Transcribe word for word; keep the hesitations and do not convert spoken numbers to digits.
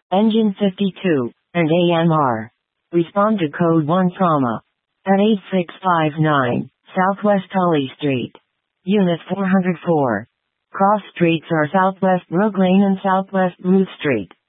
Engine fifty-two, and A M R. Respond to Code one Trauma at eight six five nine Southwest Tully Street. Unit four hundred four. Cross streets are Southwest Brook Lane and Southwest Ruth Street.